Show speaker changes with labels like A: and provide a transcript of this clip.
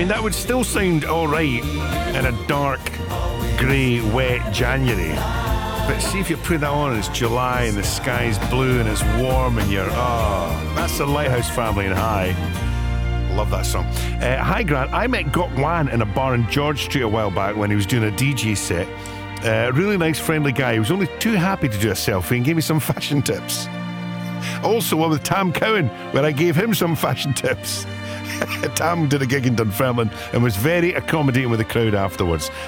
A: mean, that would still sound all right in a dark, grey, wet January. But see if you put that on and it's July and the sky's blue and it's warm and that's the Lighthouse Family and Hi. Love that song. Hi, Grant. I met Gok Wan in a bar in George Street a while back when he was doing a DJ set. Really nice, friendly guy. He was only too happy to do a selfie and gave me some fashion tips. Also, one with Tam Cowan, where I gave him some fashion tips. Tam did a gig in Dunfermline and was very accommodating with the crowd afterwards.